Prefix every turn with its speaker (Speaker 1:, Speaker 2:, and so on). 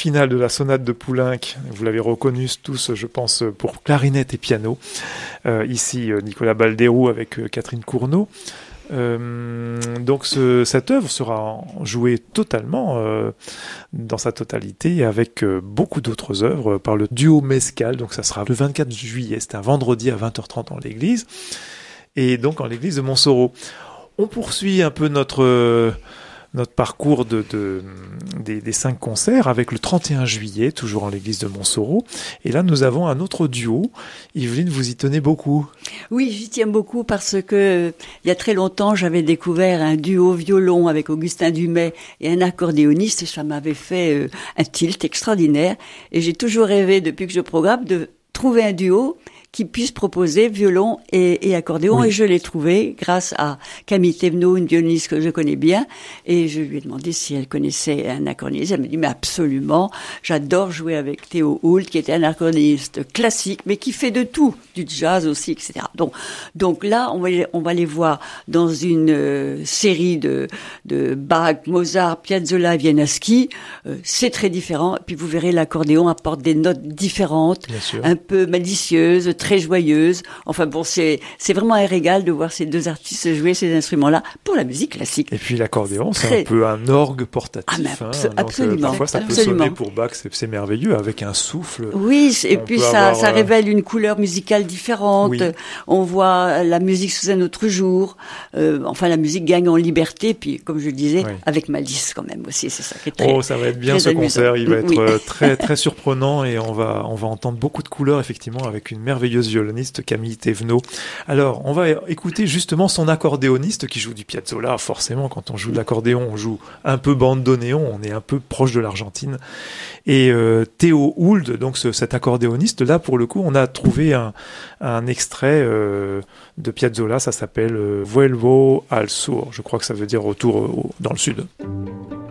Speaker 1: finale de la sonate de Poulenc. Vous l'avez reconnu tous, je pense, pour clarinette et piano. Ici, Nicolas Baldeiro avec Catherine Cournot. Donc cette œuvre sera jouée totalement dans sa totalité avec beaucoup d'autres œuvres par le duo Mescal. Donc ça sera le 24 juillet, c'est un vendredi à 20h30 dans l'église, et donc en l'église de Montsoreau. On poursuit un peu notre parcours des 5 concerts avec le 31 juillet, toujours en l'église de Montsoreau. Et là, nous avons un autre duo. Yveline, vous y tenez beaucoup.
Speaker 2: Oui, j'y tiens beaucoup parce que il y a très longtemps, j'avais découvert un duo violon avec Augustin Dumay et un accordéoniste, et ça m'avait fait un tilt extraordinaire. Et j'ai toujours rêvé, depuis que je programme, de trouver un duo qui puisse proposer violon et accordéon. Oui. Et je l'ai trouvé grâce à Camille Thévenot, une violoniste que je connais bien. Et je lui ai demandé si elle connaissait un accordéoniste. Elle m'a dit, mais absolument, j'adore jouer avec Théo Hoult, qui était un accordéoniste classique, mais qui fait de tout, du jazz aussi, etc. Donc là, on va les voir dans une série de Bach, Mozart, Piazzolla, Wieniawski. C'est très différent. Et puis vous verrez, l'accordéon apporte des notes différentes, un peu malicieuses, très joyeuse. Enfin bon, c'est vraiment un régal de voir ces deux artistes jouer ces instruments-là pour la musique classique.
Speaker 1: Et puis l'accordéon, c'est un peu un orgue portatif.
Speaker 2: Absolument.
Speaker 1: Parfois, ça peut sonner pour Bach, c'est merveilleux, avec un souffle.
Speaker 2: Oui, et puis ça révèle une couleur musicale différente. Oui. On voit la musique sous un autre jour. Enfin, la musique gagne en liberté. Puis, comme je le disais, avec malice quand même aussi. C'est ça qui est très.
Speaker 1: Ça va être bien ce concert. Il va être très très surprenant, et on va entendre beaucoup de couleurs effectivement avec une merveilleuse violoniste, Camille Thévenot. Alors, on va écouter justement son accordéoniste qui joue du Piazzolla. Forcément, quand on joue de l'accordéon, on joue un peu bandoneon, on est un peu proche de l'Argentine. Et Théo Hoult, donc cet accordéoniste, là, pour le coup, on a trouvé un extrait de Piazzolla, ça s'appelle Vuelvo al Sur. Je crois que ça veut dire retour dans le sud.